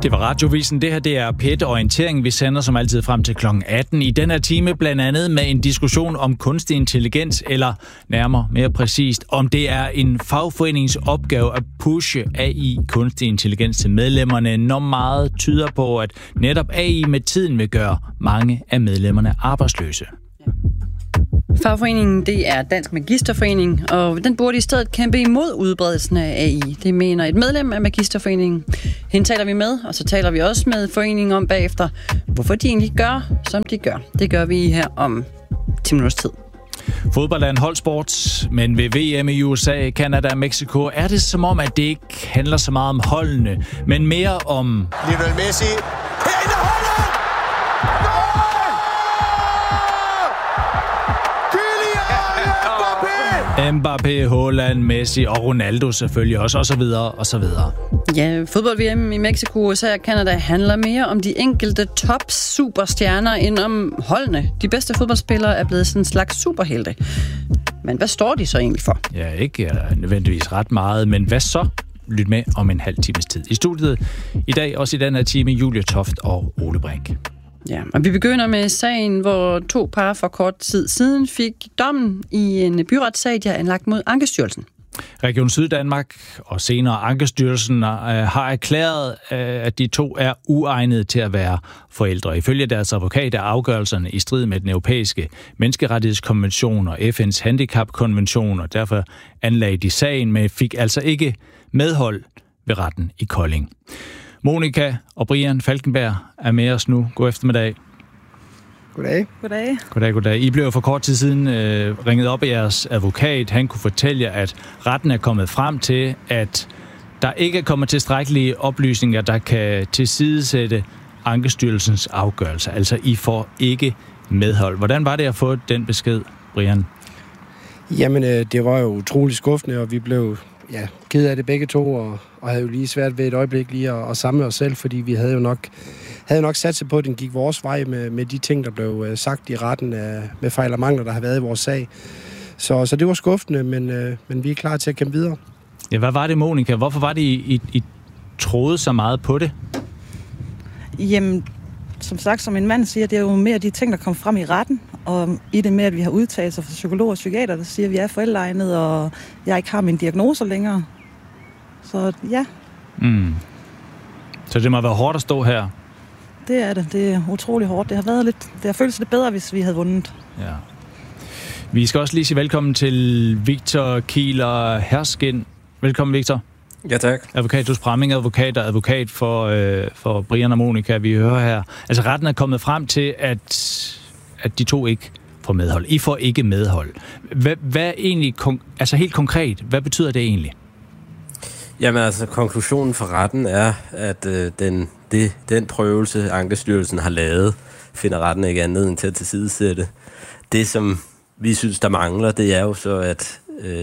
Det var Radiovisen. Det her, det er P1 Orientering. Vi sender som altid frem til kl. 18. I den her time blandt andet med en diskussion om kunstig intelligens, eller nærmere mere præcist, om det er en fagforenings opgave at pushe AI, kunstig intelligens, til medlemmerne, når meget tyder på, at netop AI med tiden vil gøre mange af medlemmerne arbejdsløse. Fagforeningen, det er Dansk Magisterforening, og den burde i stedet kæmpe imod udbredelsen af AI. Det mener et medlem af Magisterforeningen. Hende taler vi med, og så taler vi også med foreningen om bagefter, hvorfor de egentlig gør, som de gør. Det gør vi her om 10 minutters tid. Fodbold er en holdsport, men ved VM i USA, Canada og Mexico er det som om, at det ikke handler så meget om holdene, men mere om Lionel Messi. Mbappé, Haaland, Messi og Ronaldo selvfølgelig også, og så videre, og så videre. Ja, fodbold-VM i Mexico, USA og Canada handler mere om de enkelte top-superstjerner end om holdene. De bedste fodboldspillere er blevet sådan en slags superhelte. Men hvad står de så egentlig for? Ja, ikke nødvendigvis ret meget, men hvad så? Lyt med om en halv times tid. I studiet i dag, også i den her time, Julie Toft og Ole Brink. Ja, og vi begynder med sagen, hvor 2 par for kort tid siden fik dommen i en byretssag, de har anlagt mod Ankestyrelsen. Region Syddanmark og senere Ankestyrelsen har erklæret, at de 2 er uegnede til at være forældre. Ifølge deres advokat er afgørelserne i strid med den europæiske menneskerettighedskonvention og FN's handicapkonvention, og derfor anlagde de sagen, men fik altså ikke medhold ved retten i Kolding. Monika og Brian Falkenberg er med os nu. God eftermiddag. Goddag. Goddag. I blev for kort tid siden ringet op af jeres advokat. Han kunne fortælle jer, at retten er kommet frem til, at der ikke er kommet tilstrækkelige oplysninger, der kan tilsidesætte Ankestyrelsens afgørelse. Altså, I får ikke medhold. Hvordan var det at få den besked, Brian? Jamen, det var jo utroligt skuffende, og vi blev ked af det begge to, og havde jo lige svært ved et øjeblik lige at samle os selv, fordi vi havde jo nok sat sig på, at den gik vores vej med de ting, der blev sagt i retten med fejl og mangler, der har været i vores sag. Så det var skuffende, men vi er klar til at kæmpe videre. Ja, hvad var det, Monika? Hvorfor var det, I troede så meget på det? Jamen, som sagt, som en mand siger, det er jo mere de ting, der kom frem i retten, og i det med, at vi har udtalelser fra psykologer og psykiater, der siger, at vi er forældreegnet, og jeg ikke har mine diagnoser længere. Så ja. Så det må være hårdt at stå her? Det er det. Det er utrolig hårdt. Det har føltes lidt bedre, hvis vi havde vundet. Ja. Vi skal også lige sige velkommen til Victor Kieler Herskin. Velkommen, Victor. Ja, tak. Advokat hos Bramming Advokat og advokat for Brian og Monika, vi hører her. Altså, retten er kommet frem til, at de 2 ikke får medhold. I får ikke medhold. Hvad egentlig, altså helt konkret, hvad betyder det egentlig? Jamen altså, konklusionen for retten er, at den prøvelse, Ankestyrelsen har lavet, finder retten ikke anledning til at tilsidesætte. Det, som vi synes, der mangler, det er jo så, at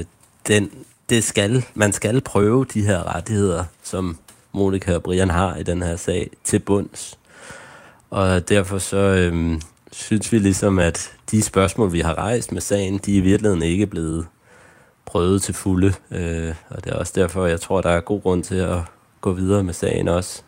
man skal prøve de her rettigheder, som Monika og Brian har i den her sag, til bunds. Og derfor så synes vi ligesom, at de spørgsmål, vi har rejst med sagen, de er i virkeligheden ikke blevet prøvet til fulde. Og det er også derfor, jeg tror, der er god grund til at gå videre med sagen også.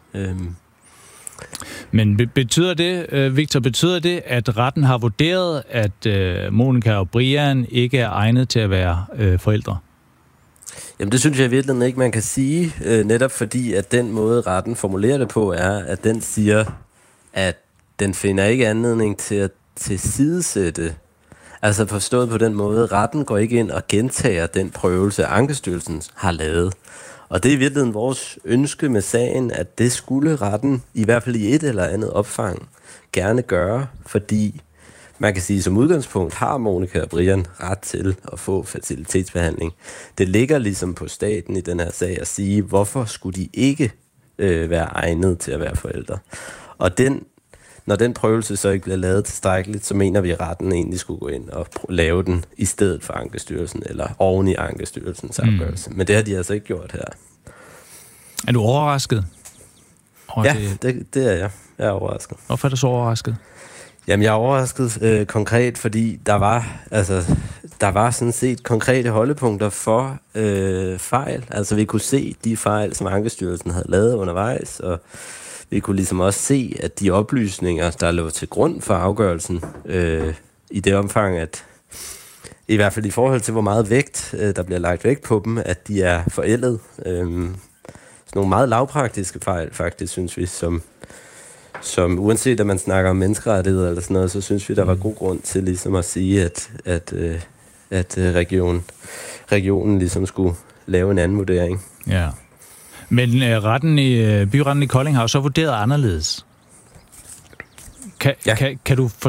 Men betyder det, Victor, at retten har vurderet, at Monika og Brian ikke er egnet til at være forældre? Jamen det synes jeg i virkeligheden ikke, man kan sige, netop fordi, at den måde, retten formulerer det på, er, at den siger, at den finder ikke anledning til at tilsidesætte. Altså forstået på den måde, retten går ikke ind og gentager den prøvelse, Ankestyrelsen har lavet. Og det er i virkeligheden vores ønske med sagen, at det skulle retten, i hvert fald i et eller andet opfang, gerne gøre, fordi man kan sige, som udgangspunkt har Monika og Brian ret til at få fertilitetsbehandling. Det ligger ligesom på staten i den her sag at sige, hvorfor skulle de ikke være egnet til at være forældre. Og når den prøvelse så ikke bliver lavet tilstrækkeligt, så mener vi, at retten egentlig skulle gå ind og lave den i stedet for Ankestyrelsen, eller oven i Ankestyrelsens afgørelse. Men det har de altså ikke gjort her. Er du overrasket? Ja, det er jeg. Jeg er overrasket. Hvorfor er du så overrasket? Jamen, jeg er overrasket konkret, fordi der der var sådan set konkrete holdepunkter for fejl. Altså vi kunne se de fejl, som Ankestyrelsen havde lavet undervejs, og vi kunne ligesom også se, at de oplysninger, der lå til grund for afgørelsen, i det omfang, at i hvert fald i forhold til, hvor meget vægt, der bliver lagt vægt på dem, at de er forældet. Sådan nogle meget lavpraktiske fejl, faktisk, synes vi, som uanset at man snakker om menneskerettigheder eller sådan noget, så synes vi, der var god grund til ligesom at sige, at regionen ligesom skulle lave en anden vurdering. Ja. Men byretten i Kolding har jo så vurderet anderledes. Kan du